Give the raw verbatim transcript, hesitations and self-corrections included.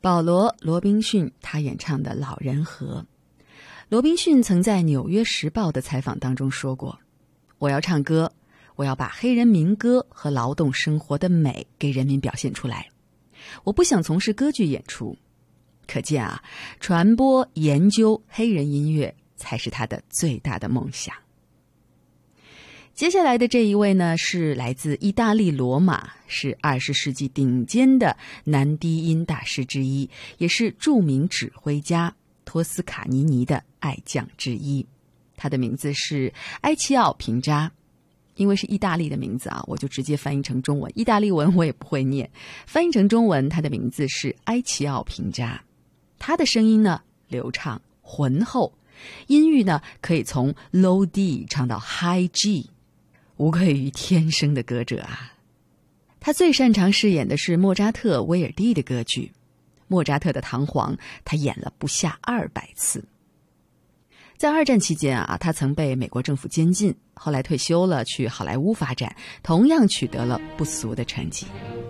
保罗·罗宾逊他演唱的《老人和》。罗宾逊曾在《纽约时报》的采访当中说过，我要唱歌，我要把黑人民歌和劳动生活的美给人民表现出来，我不想从事歌剧演出。可见啊，传播研究黑人音乐才是他的最大的梦想。接下来的这一位呢，是来自意大利罗马，是二十世纪顶尖的男低音大师之一，也是著名指挥家托斯卡尼尼的爱将之一。他的名字是埃齐奥平扎，因为是意大利的名字啊，我就直接翻译成中文，意大利文我也不会念，翻译成中文，他的名字是埃齐奥平扎。他的声音呢流畅浑厚，音域呢可以从 low D 唱到 high G， 无愧于天生的歌者啊。他最擅长饰演的是莫扎特、威尔第的歌剧。莫扎特的《唐璜》他演了不下二百次。在二战期间啊，他曾被美国政府监禁，后来退休了，去好莱坞发展，同样取得了不俗的成绩。